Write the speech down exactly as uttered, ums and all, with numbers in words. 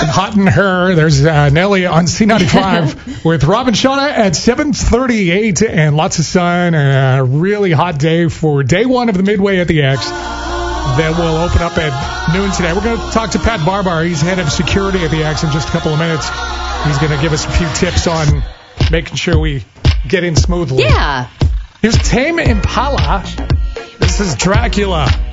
Hot in Her. There's uh, Nelly on C ninety-five with Robin Shauna at seven thirty-eight, and lots of sun and a really hot day for day one of the Midway at the X. That will open up at noon today. We're going to talk to Pat Barbar. He's head of security at the X in just a couple of minutes. He's going to give us a few tips on making sure we get in smoothly. Yeah. Here's Tame Impala. This is Dracula.